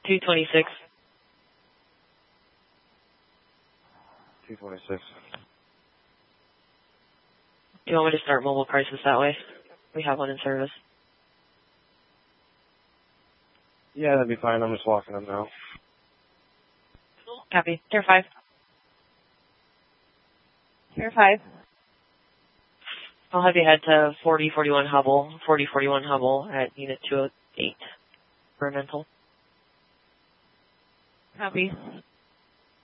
226. 226. Do you want me to start mobile crisis that way? We have one in service. Yeah, that'd be fine. I'm just walking them now. Copy. Tier 5. Tier 5. I'll have you head to 4041 Hubble, 4041 Hubble at Unit 208 for a mental. Copy.